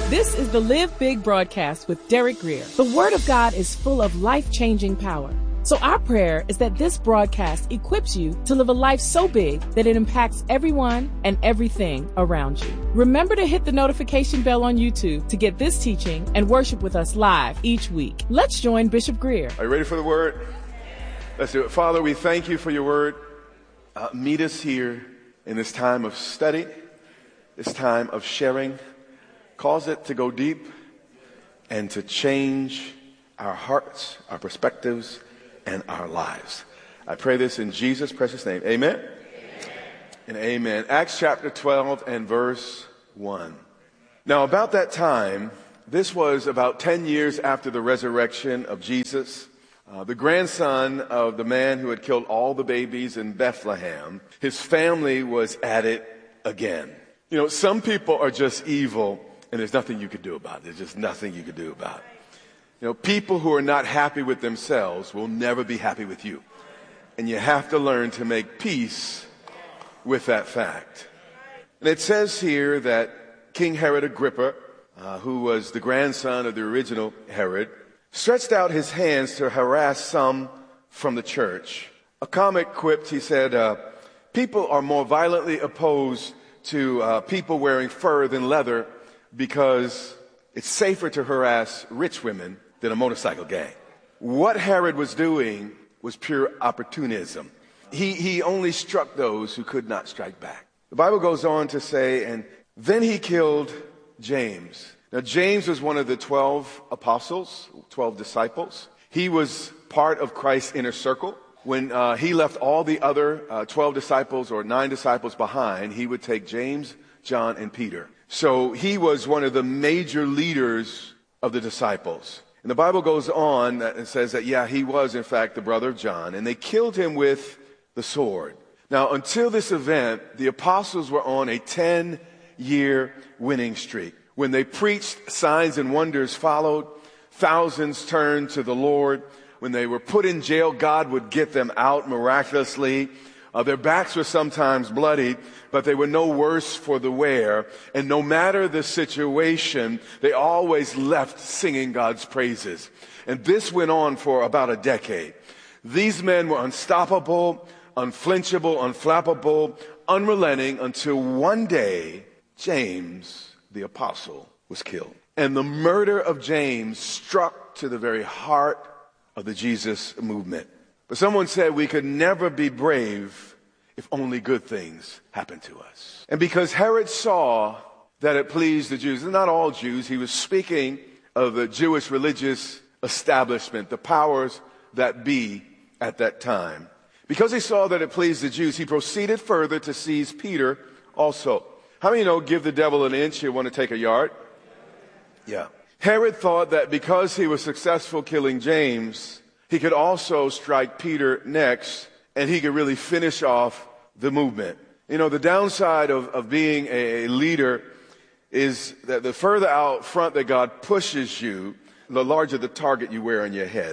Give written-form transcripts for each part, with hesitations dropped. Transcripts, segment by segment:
This is the Live Big broadcast with Derek Grier. The Word of God is full of life-changing power. So our prayer is that this broadcast equips you to live a life so big that it impacts everyone and everything around you. Remember to hit the notification bell on YouTube to get this teaching and worship with us live each week. Let's join Bishop Grier. Are you ready for the Word? Let's do it. Father, we thank you for your Word. Meet us here in this time of study, this time of sharing. Cause it to go deep and to change our hearts, our perspectives, and our lives. I pray this in Jesus' precious name. Amen? Amen. And amen. Acts chapter 12 and verse 1. Now, about that time, this was about 10 years after the resurrection of Jesus, the grandson of the man who had killed all the babies in Bethlehem, his family was at it again. You know, some people are just evil, and there's nothing you could do about it. There's just nothing you could do about it. You know, people who are not happy with themselves will never be happy with you. And you have to learn to make peace with that fact. And it says here that King Herod Agrippa, who was the grandson of the original Herod, stretched out his hands to harass some from the church. A comic quipped, he said, people are more violently opposed to people wearing fur than leather because it's safer to harass rich women than a motorcycle gang. What Herod was doing was pure opportunism. He only struck those who could not strike back. The Bible goes on to say, and then he killed James. Now, James was one of the 12 apostles, 12 disciples. He was part of Christ's inner circle. When he left all the other 12 disciples or 9 disciples behind, he would take James, John, and Peter. So he was one of the major leaders of the disciples. And the Bible goes on and says that, yeah, he was, in fact, the brother of John. And they killed him with the sword. Now, until this event, the apostles were on a 10-year winning streak. When they preached, signs and wonders followed. Thousands turned to the Lord. When they were put in jail, God would get them out miraculously. Their backs were sometimes bloody, but they were no worse for the wear. And no matter the situation, they always left singing God's praises. And this went on for about a decade. These men were unstoppable, unflinchable, unflappable, unrelenting until one day, James, the apostle, was killed. And the murder of James struck to the very heart of the Jesus movement. But someone said we could never be brave if only good things happen to us. And because Herod saw that it pleased the Jews, and not all Jews, he was speaking of the Jewish religious establishment, the powers that be at that time. Because he saw that it pleased the Jews, he proceeded further to seize Peter also. How many know give the devil an inch, he'll want to take a yard? Yeah. Herod thought that because he was successful killing James, he could also strike Peter next, and he could really finish off the movement. You know, the downside of being a leader is that the further out front that God pushes you, the larger the target you wear on your head.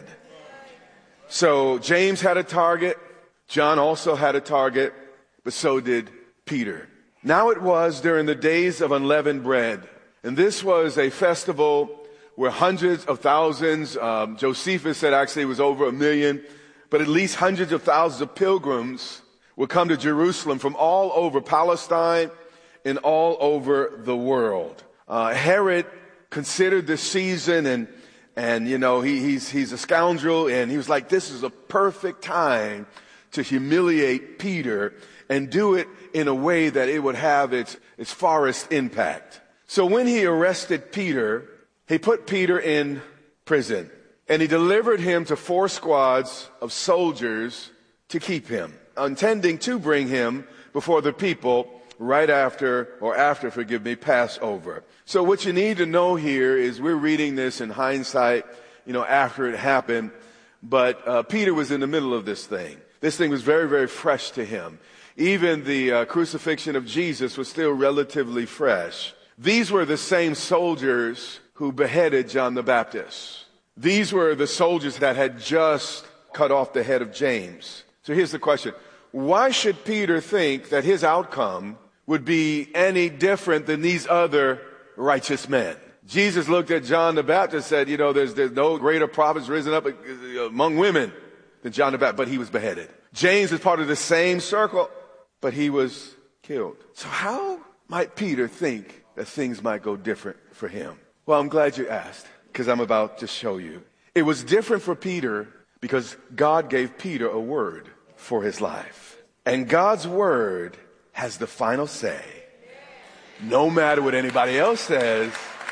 So James had a target, John also had a target, but so did Peter. Now it was during the days of unleavened bread, and this was a festival where hundreds of thousands, Josephus said actually it was over 1 million, but at least hundreds of thousands of pilgrims would come to Jerusalem from all over Palestine and all over the world. Herod considered this season and you know, he's a scoundrel, and he was like, this is a perfect time to humiliate Peter and do it in a way that it would have its farthest impact. So when he arrested Peter, he put Peter in prison, and he delivered him to 4 squads of soldiers to keep him, intending to bring him before the people right after Passover. So what you need to know here is we're reading this in hindsight, you know, after it happened, but Peter was in the middle of this thing. This thing was very, very fresh to him. Even the crucifixion of Jesus was still relatively fresh. These were the same soldiers who beheaded John the Baptist. These were the soldiers that had just cut off the head of James. So here's the question. Why should Peter think that his outcome would be any different than these other righteous men? Jesus looked at John the Baptist and said, you know, there's no greater prophets risen up among women than John the Baptist, but he was beheaded. James is part of the same circle, but he was killed. So how might Peter think that things might go different for him? Well, I'm glad you asked, because I'm about to show you. It was different for Peter because God gave Peter a word for his life. And God's word has the final say. No matter what anybody else says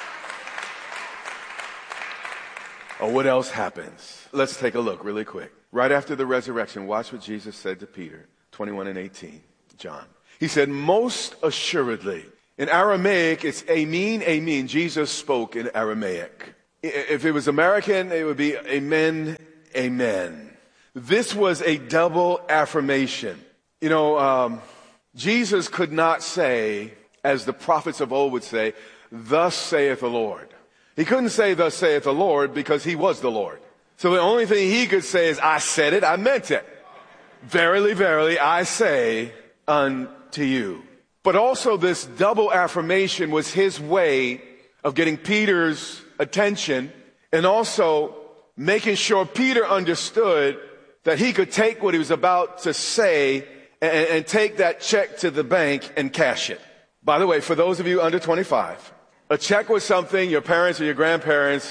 or what else happens. Let's take a look really quick. Right after the resurrection, watch what Jesus said to Peter, 21 and 18, John. He said, most assuredly. In Aramaic, it's amen, amen. Jesus spoke in Aramaic. If it was American, it would be amen, amen. This was a double affirmation. You know, Jesus could not say, as the prophets of old would say, thus saith the Lord. He couldn't say, thus saith the Lord, because he was the Lord. So the only thing he could say is, I said it, I meant it. Verily, verily, I say unto you. But also this double affirmation was his way of getting Peter's attention and also making sure Peter understood that he could take what he was about to say and take that check to the bank and cash it. By the way, for those of you under 25, a check was something your parents or your grandparents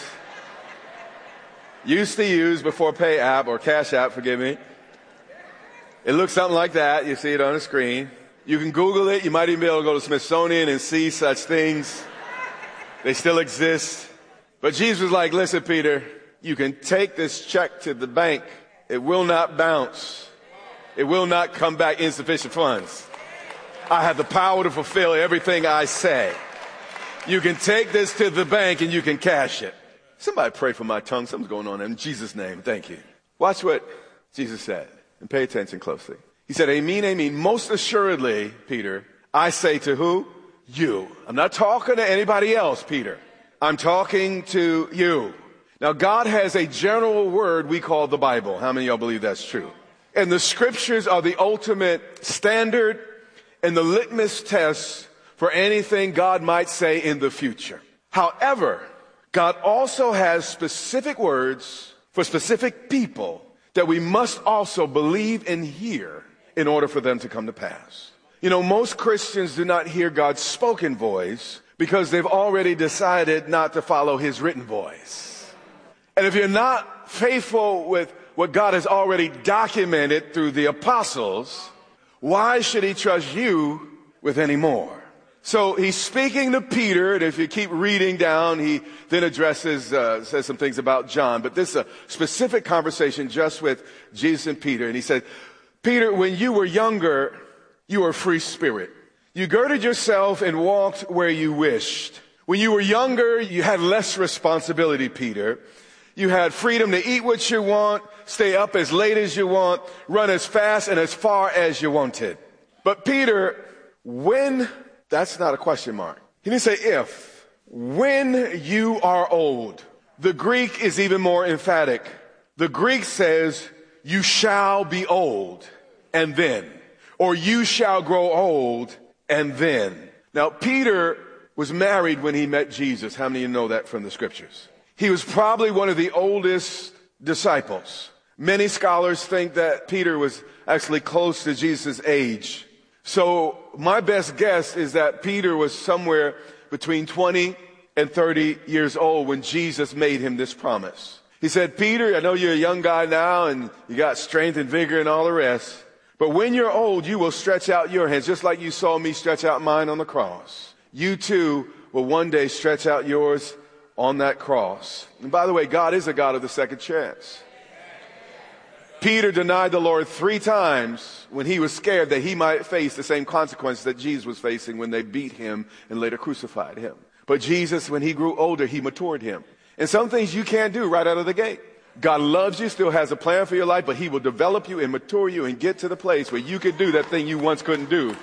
used to use before Pay App or Cash App, forgive me. It looks something like that. You see it on the screen. You can Google it. You might even be able to go to Smithsonian and see such things. They still exist. But Jesus was like, listen, Peter, you can take this check to the bank. It will not bounce. It will not come back insufficient funds. I have the power to fulfill everything I say. You can take this to the bank and you can cash it. Somebody pray for my tongue. Something's going on in Jesus' name. Thank you. Watch what Jesus said and pay attention closely. He said, amen, amen. Most assuredly, Peter, I say to who? You. I'm not talking to anybody else, Peter. I'm talking to you. Now, God has a general word we call the Bible. How many of y'all believe that's true? And the scriptures are the ultimate standard and the litmus test for anything God might say in the future. However, God also has specific words for specific people that we must also believe and hear in order for them to come to pass. You know, most Christians do not hear God's spoken voice because they've already decided not to follow his written voice. And if you're not faithful with what God has already documented through the apostles, why should he trust you with any more? So he's speaking to Peter, and if you keep reading down, he then addresses, says some things about John. But this is a specific conversation just with Jesus and Peter. And he said, Peter, when you were younger, you were a free spirit. You girded yourself and walked where you wished. When you were younger, you had less responsibility, Peter. You had freedom to eat what you want, stay up as late as you want, run as fast and as far as you wanted. But Peter, when, that's not a question mark. He didn't say if. When you are old. The Greek is even more emphatic. The Greek says, you shall be old, and then. Or you shall grow old, and then. Now, Peter was married when he met Jesus. How many of you know that from the scriptures? He was probably one of the oldest disciples. Many scholars think that Peter was actually close to Jesus' age. So my best guess is that Peter was somewhere between 20 and 30 years old when Jesus made him this promise. He said, Peter, I know you're a young guy now and you got strength and vigor and all the rest. But when you're old, you will stretch out your hands, just like you saw me stretch out mine on the cross. You too will one day stretch out yours on that cross. And by the way, God is a God of the second chance. Peter denied the Lord 3 times when he was scared that he might face the same consequences that Jesus was facing when they beat him and later crucified him. But Jesus, when he grew older, he matured him. And some things you can't do right out of the gate. God loves you, still has a plan for your life, but he will develop you and mature you and get to the place where you could do that thing you once couldn't do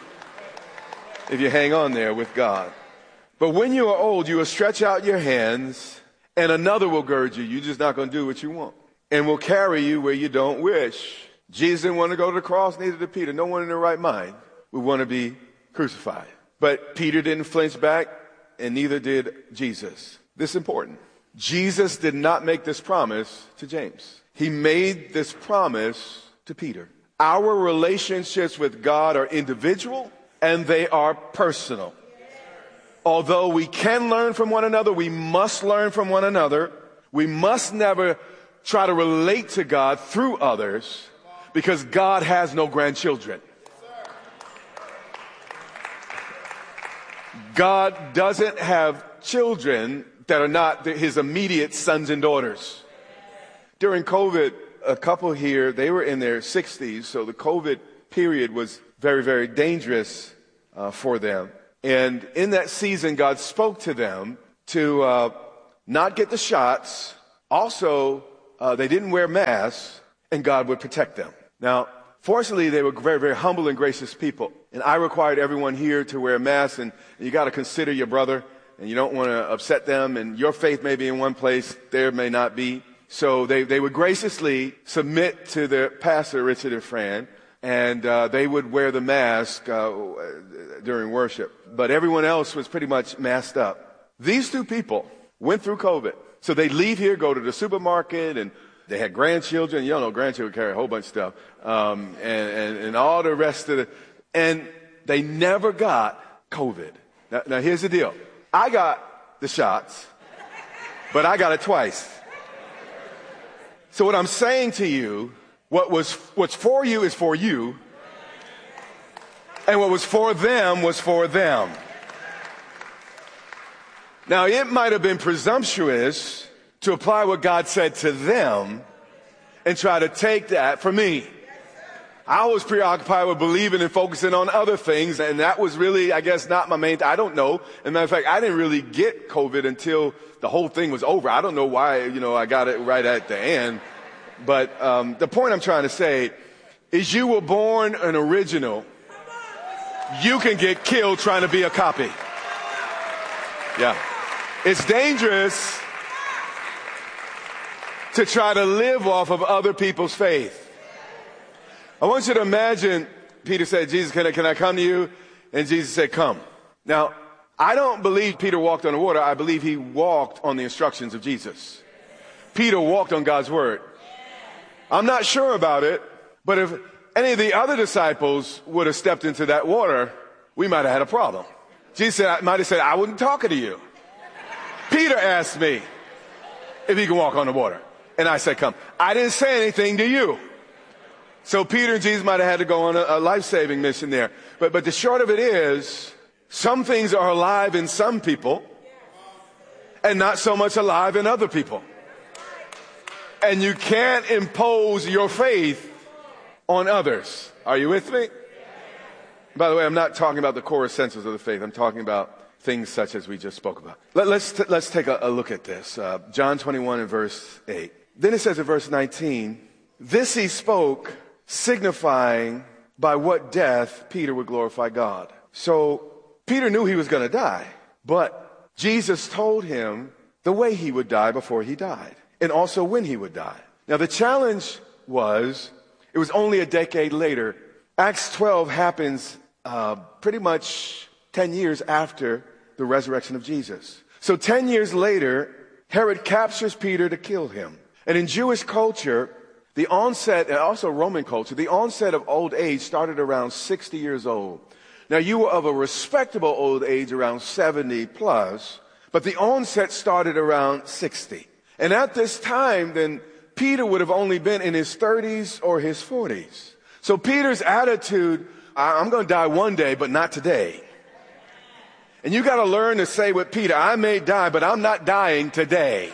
if you hang on there with God. But when you are old, you will stretch out your hands and another will gird you. You're just not going to do what you want. And will carry you where you don't wish. Jesus didn't want to go to the cross, neither did Peter. No one in their right mind would want to be crucified. But Peter didn't flinch back, and neither did Jesus. this important. Jesus did not make this promise to James. He made this promise to Peter. Our relationships with God are individual and they are personal. Although we can learn from one another, we must learn from one another. We must never try to relate to God through others because God has no grandchildren. God doesn't have children that are not his immediate sons and daughters. During COVID, a couple here, they were in their 60s, so the COVID period was very, very dangerous for them. And in that season, God spoke to them to not get the shots. Also, they didn't wear masks, and God would protect them. Now, fortunately, they were very, very humble and gracious people. And I required everyone here to wear masks, and you got to consider your brother, and you don't want to upset them, and your faith may be in one place, there may not be. So they would graciously submit to their pastor, Richard and Fran, and they would wear the mask during worship. But everyone else was pretty much masked up. These two people went through COVID. So they leave here, go to the supermarket, and they had grandchildren. You all know grandchildren carry a whole bunch of stuff. And all the rest of it. And they never got COVID. Now here's the deal. I got the shots, but I got it twice. So what I'm saying to you, what's for you is for you, and what was for them was for them. Now, it might have been presumptuous to apply what God said to them and try to take that for me. I was preoccupied with believing and focusing on other things, and that was really, I guess, not my main I don't know. As a matter of fact, I didn't really get COVID until the whole thing was over. I don't know why, I got it right at the end. But the point I'm trying to say is you were born an original. You can get killed trying to be a copy. Yeah. It's dangerous to try to live off of other people's faith. I want you to imagine, Peter said, Jesus, can I come to you? And Jesus said, come. Now, I don't believe Peter walked on the water. I believe he walked on the instructions of Jesus. Peter walked on God's word. I'm not sure about it, but if any of the other disciples would have stepped into that water, we might have had a problem. Jesus might have said, I wasn't talking to you. Peter asked me if he can walk on the water. And I said, come. I didn't say anything to you. So Peter and Jesus might have had to go on a life-saving mission there. But the short of it is, some things are alive in some people and not so much alive in other people. And you can't impose your faith on others. Are you with me? By the way, I'm not talking about the core essentials of the faith. I'm talking about things such as we just spoke about. Let's take a look at this. John 21 and verse 8. Then it says in verse 19, this he spoke, signifying by what death Peter would glorify God. So Peter knew he was going to die, but Jesus told him the way he would die before he died, and also when he would die. Now the challenge was, it was only a decade later. Acts 12 happens pretty much 10 years after the resurrection of Jesus. So 10 years later, Herod captures Peter to kill him. And in Jewish culture, the onset, and also Roman culture, the onset of old age started around 60 years old. Now you were of a respectable old age around 70 plus, but the onset started around 60. And at this time, then Peter would have only been in his 30s or his 40s. So Peter's attitude, I'm going to die one day, but not today. And you got to learn to say with Peter, I may die, but I'm not dying today.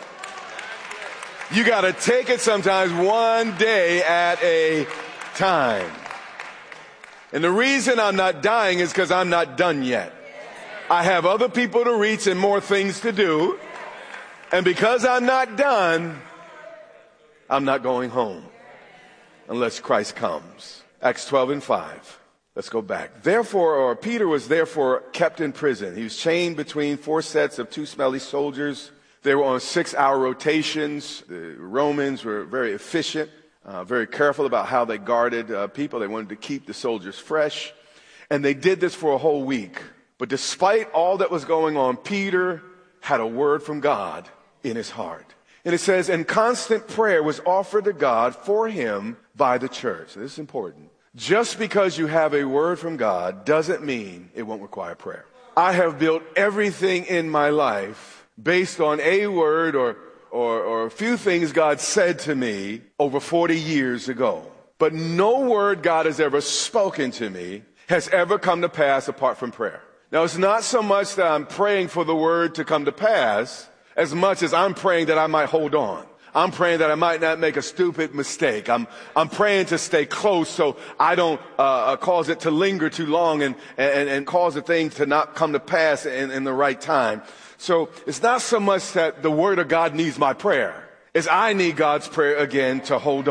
You got to take it sometimes one day at a time. And the reason I'm not dying is because I'm not done yet. I have other people to reach and more things to do. And because I'm not done, I'm not going home unless Christ comes. Acts 12 and 5. Let's go back. Peter was therefore kept in prison. He was chained between 4 sets of 2 smelly soldiers. They were on 6-hour rotations. The Romans were very efficient, very careful about how they guarded people. They wanted to keep the soldiers fresh. And they did this for a whole week. But despite all that was going on, Peter had a word from God in his heart. And it says, and constant prayer was offered to God for him by the church. This is important. Just because you have a word from God doesn't mean it won't require prayer. I have built everything in my life based on a word or a few things God said to me over 40 years ago. But no word God has ever spoken to me has ever come to pass apart from prayer. Now, it's not so much that I'm praying for the word to come to pass as much as I'm praying that I might hold on. I'm praying that I might not make a stupid mistake. I'm praying to stay close so I don't cause it to linger too long and cause the thing to not come to pass in the right time. So it's not so much that the word of God needs my prayer, as I need God's prayer again to hold on.